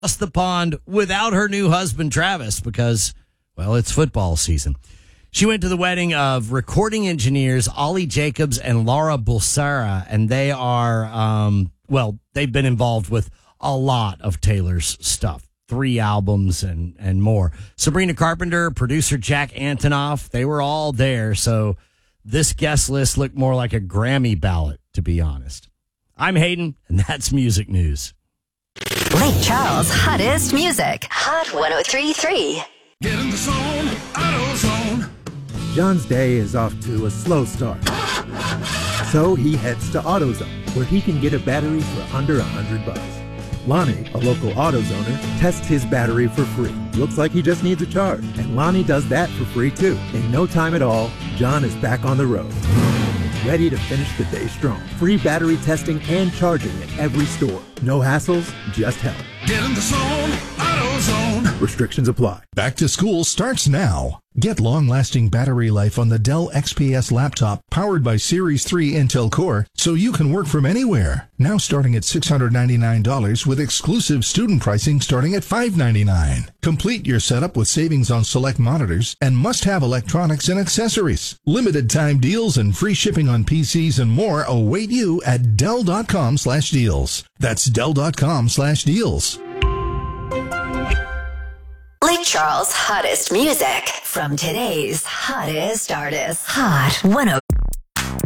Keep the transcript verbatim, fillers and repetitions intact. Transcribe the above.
across the pond without her new husband, Travis, because, well, it's football season. She went to the wedding of recording engineers Ollie Jacobs and Laura Bulsara, and they are, um, well, they've been involved with a lot of Taylor's stuff, three albums and, and more. Sabrina Carpenter, producer Jack Antonoff, they were all there, so this guest list looked more like a Grammy ballot, to be honest. I'm Hayden, and that's Music News. Lake Charles' hottest music. Hot one oh three point three. Get in the zone, AutoZone. John's day is off to a slow start. So he heads to AutoZone, where he can get a battery for under a hundred bucks. Lonnie, a local AutoZoner, tests his battery for free. Looks like he just needs a charge. And Lonnie does that for free too. In no time at all, John is back on the road, ready to finish the day strong. Free battery testing and charging at every store. No hassles, just help. Get in the zone, AutoZone. Restrictions apply. Back to school starts now. Get long-lasting battery life on the Dell X P S laptop powered by Series three Intel Core so you can work from anywhere. Now starting at six hundred ninety-nine dollars with exclusive student pricing starting at five hundred ninety-nine dollars. Complete your setup with savings on select monitors and must-have electronics and accessories. Limited time deals and free shipping on P Cs and more await you at Dell.com slash deals. That's Dell.com slash deals. Lake Charles' hottest music from today's hottest artists. Hot one oh